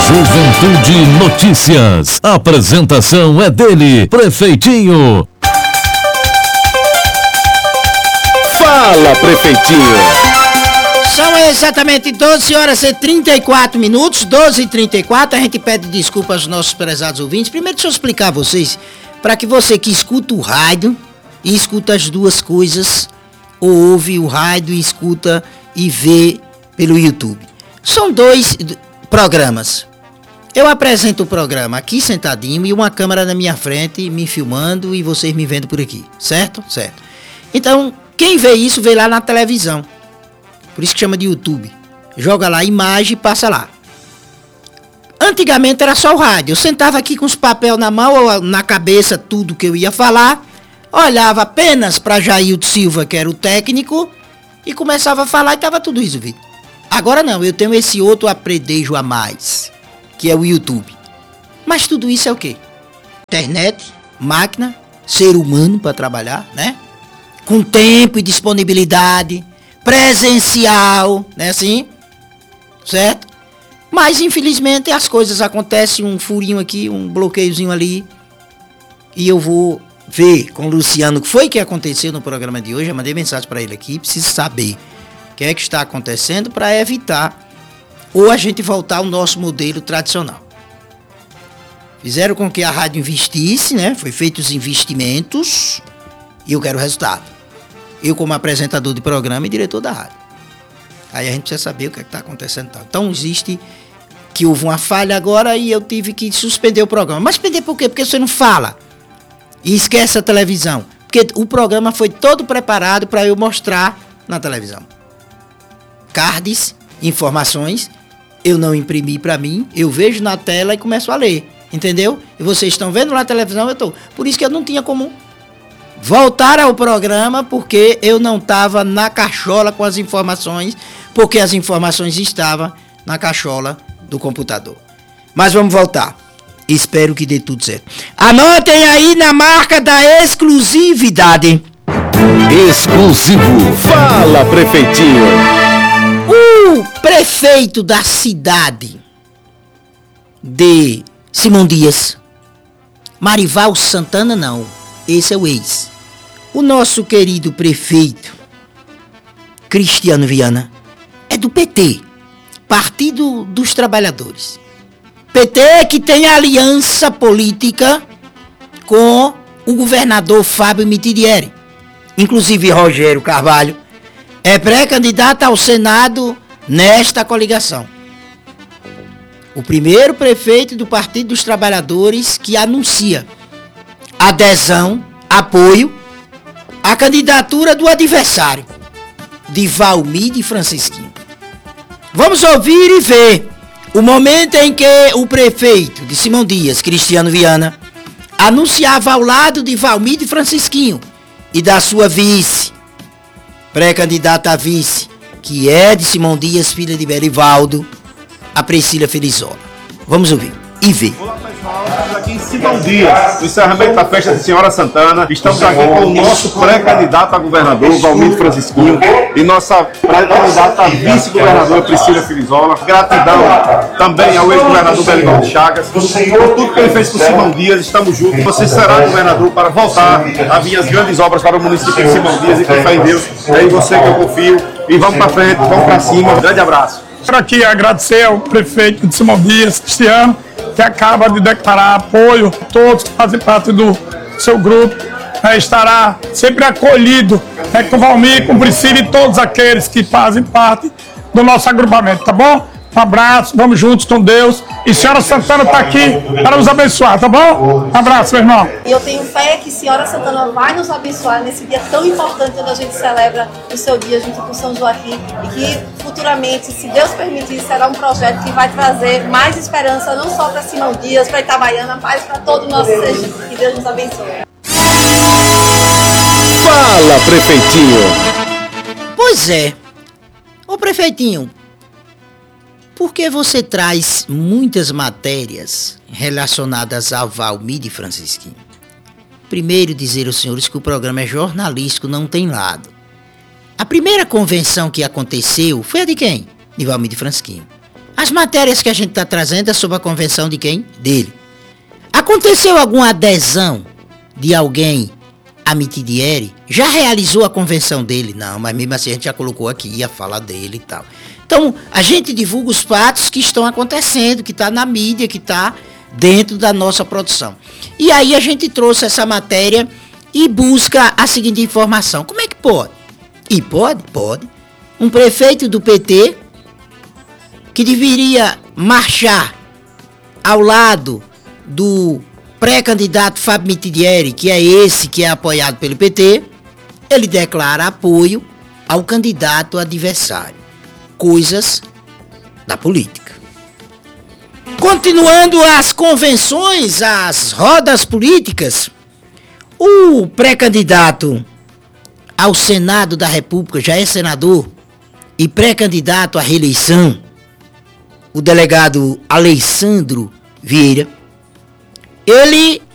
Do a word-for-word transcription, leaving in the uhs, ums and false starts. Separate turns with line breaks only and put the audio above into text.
Juventude Notícias. A apresentação é dele, Prefeitinho. Fala, Prefeitinho.
São exatamente doze horas e trinta e quatro minutos, doze e trinta e quatro. A gente pede desculpas aos nossos prezados ouvintes. Primeiro, deixa eu explicar a vocês, para que você que escuta o rádio e escuta as duas coisas, ou ouve o rádio e escuta e vê pelo YouTube. São dois programas. Eu apresento o programa aqui sentadinho e uma câmera na minha frente me filmando e vocês me vendo por aqui, certo? Certo. Então, quem vê isso, vê lá na televisão. Por isso que chama de YouTube. Joga lá a imagem e passa lá. Antigamente era só o rádio. Eu sentava aqui com os papéis na mão, na cabeça, tudo que eu ia falar. Olhava apenas para Jaildo Silva, que era o técnico, e começava a falar e estava tudo resolvido. Agora não, eu tenho esse outro apredejo a mais, que é o YouTube. Mas tudo isso é o quê? Internet, máquina, ser humano para trabalhar, né? Com tempo e disponibilidade, presencial, né assim? Certo? Mas infelizmente as coisas acontecem, um furinho aqui, um bloqueiozinho ali, e eu vou ver com o Luciano o que foi que aconteceu no programa de hoje. Eu mandei mensagem para ele aqui, preciso saber o que é que está acontecendo para evitar ou a gente voltar ao nosso modelo tradicional. Fizeram com que a rádio investisse, né? Foi feitos os investimentos e eu quero o resultado. Eu como apresentador de programa e diretor da rádio. Aí a gente precisa saber o que é está acontecendo. Então existe que houve uma falha agora e eu tive que suspender o programa. Mas suspender por quê? Porque você não fala. E esquece a televisão. Porque o programa foi todo preparado para eu mostrar na televisão. Cards, informações, eu não imprimi para mim, eu vejo na tela e começo a ler. Entendeu? E vocês estão vendo na televisão, eu estou. Por isso que eu não tinha como voltar ao programa, porque eu não estava na cachola com as informações, porque as informações estavam na cachola do computador. Mas vamos voltar. Espero que dê tudo certo. Anotem aí na marca da exclusividade.
Exclusivo. Fala, Prefeitinho.
O prefeito da cidade de Simão Dias, Marival Santana não, esse é o ex. O nosso querido prefeito Cristiano Viana é do P T, Partido dos Trabalhadores. P T que tem aliança política com o governador Fábio Mitidieri. Inclusive Rogério Carvalho é pré-candidato ao Senado nesta coligação. O primeiro prefeito do Partido dos Trabalhadores que anuncia adesão, apoio à candidatura do adversário, de Valmir de Francisquinho. Vamos ouvir e ver o momento em que o prefeito de Simão Dias, Cristiano Viana, anunciava ao lado de Valmir de Francisquinho e da sua vice, pré-candidata a vice, que é de Simão Dias, filha de Berivaldo, a Priscila Felizola. Vamos ouvir e ver.
Olá pessoal, estamos aqui em Simão Dias, no encerramento da festa de Senhora Santana. Estamos aqui com o nosso pré-candidato a governador, Valmir Francisquinho, e nossa pré-candidata a vice-governadora, Priscila Felizola. Gratidão também ao ex-governador Berivaldo Chagas por tudo que ele fez por Simão Dias. Estamos juntos. Você será governador para voltar a vir as grandes obras para o município de Simão Dias, e com fé em Deus, é em você que eu confio. E vamos para frente, vamos para cima. Um grande abraço.
Quero aqui agradecer ao prefeito de Simão Dias, Cristiano, que acaba de declarar apoio a todos que fazem parte do seu grupo. É, estará sempre acolhido, é, com o Valmir, com o Priscila e todos aqueles que fazem parte do nosso agrupamento, tá bom? Um abraço, vamos juntos com Deus. E Senhora Santana está aqui para nos abençoar, tá bom? Um abraço, meu irmão.
E eu tenho fé que Senhora Santana vai nos abençoar nesse dia tão importante, onde a gente celebra o seu dia junto com São Joaquim. E que futuramente, se Deus permitir, será um projeto que vai trazer mais esperança, não só para Simão Dias, para Itabaiana, mas para todo o nosso Sergipe. Que Deus nos abençoe.
Fala, Prefeitinho.
Pois é. Ô prefeitinho, por que você traz muitas matérias relacionadas ao Valmir de Francisquinho? Primeiro, dizer aos senhores que o programa é jornalístico, não tem lado. A primeira convenção que aconteceu foi a de quem? De Valmir de Francisquinho. As matérias que a gente está trazendo é sobre a convenção de quem? Dele. Aconteceu alguma adesão de alguém a Mitidieri? Já realizou a convenção dele? Não, mas mesmo assim a gente já colocou aqui a fala dele e tal. Então, a gente divulga os fatos que estão acontecendo, que está na mídia, que está dentro da nossa produção. E aí a gente trouxe essa matéria e busca a seguinte informação. Como é que pode? E pode? Pode. Um prefeito do P T que deveria marchar ao lado do pré-candidato Fábio Mitidieri, que é esse que é apoiado pelo P T, ele declara apoio ao candidato adversário. Coisas da política. Continuando as convenções, as rodas políticas, o pré-candidato ao Senado da República, já é senador, e pré-candidato à reeleição, o delegado Alessandro Vieira, ele